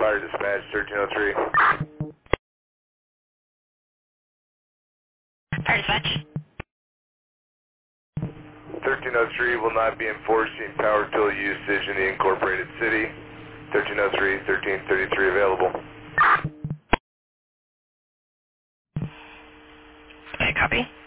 Fire dispatch, 1303. Fire dispatch. 1303 will not be enforcing power tool usage in the incorporated city. 1303, 1333 available. Okay, copy.